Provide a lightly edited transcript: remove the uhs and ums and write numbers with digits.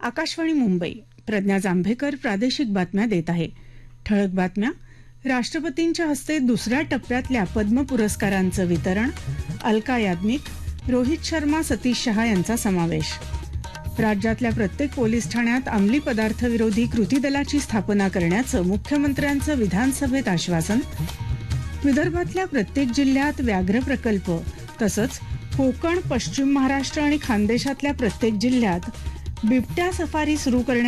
आकाशवाणी मुंबई. प्रज्ञा जांभेकर प्रादेशिक बातम्या देत आहे. ठळक बातम्या. राष्ट्रपतींच्या हस्ते दुसऱ्या टप्प्यातल्या पद्म पुरस्कारांचं वितरण. अलका याज्ञिक, रोहित शर्मा, सतीश शहा यांचा समावेश. राज्यातल्या प्रत्येक पोलीस ठाण्यात अंमली पदार्थ विरोधी कृती दलाची स्थापना करण्याचं मुख्यमंत्र्यांचं विधानसभेत आश्वासन. विदर्भातल्या प्रत्येक जिल्ह्यात व्याघ्र प्रकल्प तसंच कोकण, पश्चिम महाराष्ट्र आणि खानदेशातल्या प्रत्येक जिल्ह्यात बिबट्या सफारी सुरू करण्यात